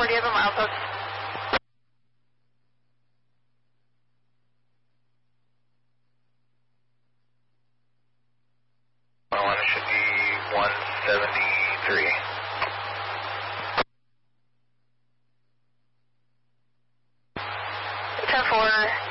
do you have a milepost? It should be 173. Ten four.